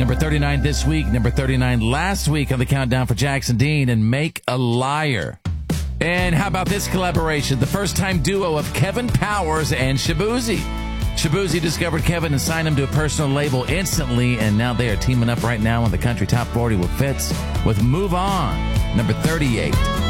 Number 39 this week, number 39 last week on the countdown for Jackson Dean and Make a Liar. And how about this collaboration? The first-time duo of Kevin Powers and Shaboozey. Shaboozey discovered Kevin and signed him to a personal label instantly, and now they are teaming up right now on the Country Top 40 with Fitz with Move On, number 38.